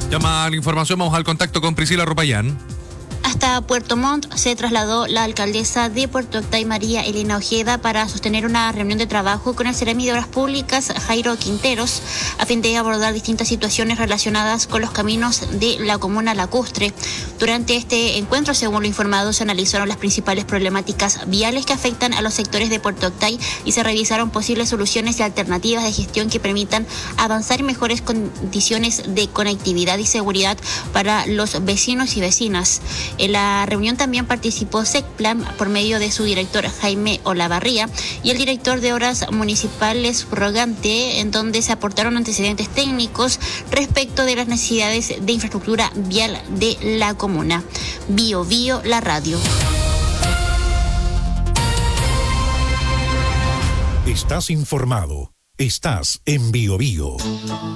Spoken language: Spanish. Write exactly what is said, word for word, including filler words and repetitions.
Llama a la información, vamos al contacto con Priscila Ropayán. Hasta Puerto Montt se trasladó la alcaldesa de Puerto Octay, María Elena Ojeda, para sostener una reunión de trabajo con el Seremi de Obras Públicas, Jairo Quinteros, a fin de abordar distintas situaciones relacionadas con los caminos de la comuna lacustre. Durante este encuentro, según lo informado, se analizaron las principales problemáticas viales que afectan a los sectores de Puerto Octay y se revisaron posibles soluciones y alternativas de gestión que permitan avanzar en mejores condiciones de conectividad y seguridad para los vecinos y vecinas. En la reunión también participó SECPLAN por medio de su director Jaime Olavarría y el director de Obras Municipales Rogante, en donde se aportaron antecedentes técnicos respecto de las necesidades de infraestructura vial de la comuna. Bio Bio, la radio. Estás informado. Estás en Bio Bio.